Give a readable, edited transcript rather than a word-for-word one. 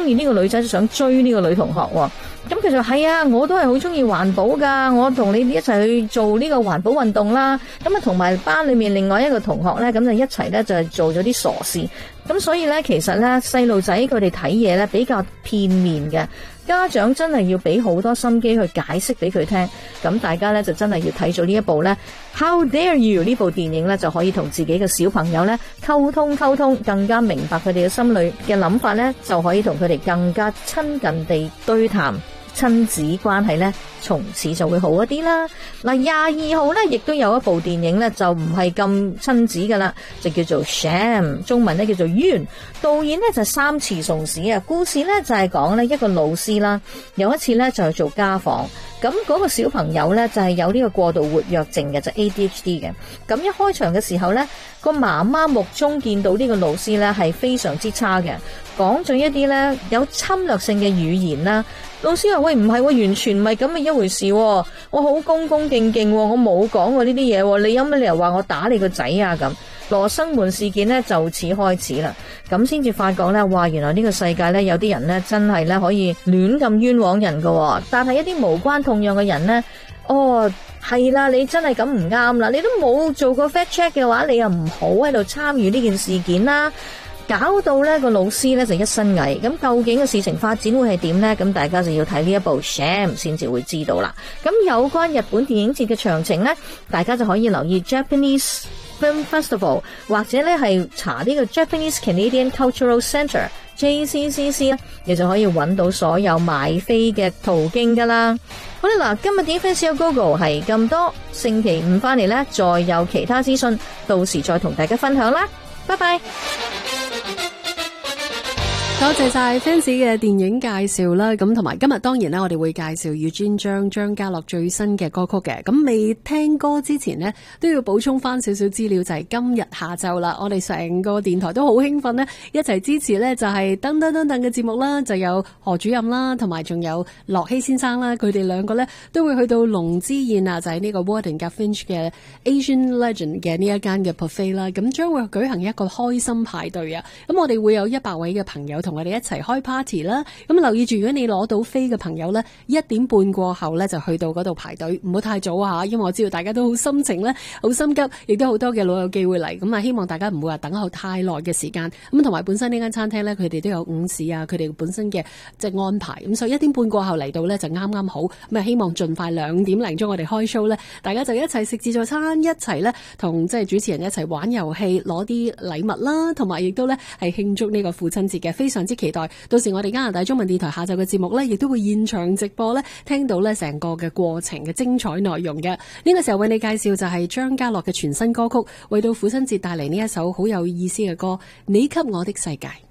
中意呢個女仔，就想追呢個女同學喎。咁佢就係啊，我都係好中意環保噶，我同你哋一齊去做呢個環保運動啦。咁啊，同埋班裏面另外一個同學咧，咁就一齊咧就做咗啲傻事。咁所以咧，其實咧細路仔佢哋睇嘢咧比較片面嘅，家長真係要俾好多心機去解釋俾佢聽。咁大家咧就真係要睇咗呢一部咧 How Dare You 呢部電影咧，就可以同自己嘅小朋友咧溝通，更加明白佢哋嘅心裏嘅諗法咧，就可以同佢哋更加親近地對談。親子關係咧，從此就會好一啲啦。嗱，22號咧，亦都有一部電影咧，就唔係咁親子噶啦，就叫做 Sham， 中文咧叫做冤。導演咧就係三池崇史啊。故事咧就係講咧一個老師啦，有一次咧就去做家訪，咁嗰個小朋友咧就係有呢個過度活躍症嘅，就 ADHD 嘅。咁一開場嘅時候咧，個媽媽目中見到呢個老師咧係非常之差嘅，講咗一啲咧有侵略性嘅語言啦。老師話：喂，唔係喎，完全唔係咁嘅一回事喎，我好恭恭敬敬喎，我冇講過呢啲嘢喎，你有乜理由話我打你個仔啊？咁羅生門事件呢就此開始啦，咁先至發覺咧，哇，原來呢個世界咧有啲人咧真係咧可以亂咁冤枉人喎。但係一啲無關痛癢嘅人呢，哦係啦，你真係咁唔啱啦，你都冇做過 fact check 嘅話，你又唔好喺度參與呢件事件啦。搞到呢個老師呢就一身蟻，咁究竟嘅事情發展會係點呢？咁大家就要睇呢一部 Sham 先至會知道啦。咁有關日本電影節嘅詳情呢，大家就可以留意 Japanese Film Festival， 或者呢係查呢個 Japanese Canadian Cultural Centre JCCC 咧，你就可以揾到所有買飛嘅途徑噶啦。好啦，嗱，今日點 Fans 有 Gogo 係咁多，星期五翻嚟呢，再有其他資訊，到時再同大家分享啦。拜拜。 多謝晒 fans 嘅電影介紹啦，咁同埋今日當然咧，我哋會介紹Eugene 張家樂最新嘅歌曲嘅。咁未聽歌之前呢，都要補充翻少少資料，就係今日下晝啦，我哋成個電台都好興奮呢，一齊支持呢就係噔嘅節目啦，就有何主任啦，同埋仲有樂希先生啦，佢哋兩個呢都會去到龍之宴啊，就係呢個 Warden 夾 Finch 嘅 Asian Legend 嘅呢一間嘅 buffet 啦，咁將會舉行一個開心派對啊！咁我哋會有100位嘅朋友同我哋一齊開 party 啦，咁留意住，如果你攞到飛嘅朋友呢，1點半過後呢就去到嗰度排隊，唔好太早啊，因為我知道大家都好心情呢，好心急，亦都好多嘅老友記會嚟，咁啊希望大家唔會話等候太耐嘅時間，咁同埋本身呢間餐廳呢，佢哋都有午市啊，佢哋本身嘅即係安排，咁所以1點半過後嚟到呢就啱啱好，咁啊希望盡快2點零鐘我哋開 show 呢，大家就一齊食自助餐，一齊呢同即係主持人一齊玩遊戲，攞啲禮物啦，同埋亦都呢係慶祝呢個父親節嘅，非常之期待。到時我哋加拿大中文電台下晝嘅節目呢，亦都會現場直播呢，聽到呢成個嘅過程嘅精彩內容嘅。呢個時候為你介紹就係張家樂嘅全新歌曲，為到父親節帶嚟呢一首好有意思嘅歌《你給我的世界》。